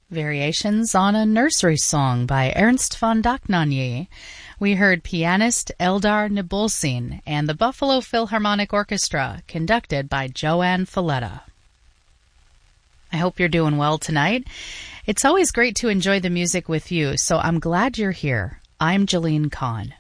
Variations on a Nursery Song by Ernst von Dohnanyi. We heard pianist Eldar Nibulsin and the Buffalo Philharmonic Orchestra, conducted by Joanne Falletta. I hope you're doing well tonight. It's always great to enjoy the music with you, so I'm glad you're here. I'm Jeline Kahn.